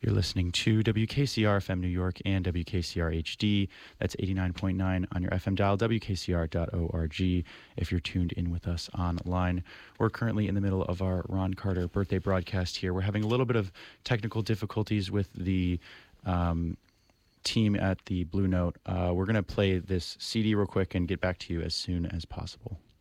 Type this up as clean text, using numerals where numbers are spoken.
You're listening to WKCR FM New York and WKCR HD. That's 89.9 on your FM dial, WKCR.org, if you're tuned in with us online. We're currently in the middle of our Ron Carter birthday broadcast here. We're having a little bit of technical difficulties with the team at the Blue Note. We're going to play this CD real quick and get back to you as soon as possible.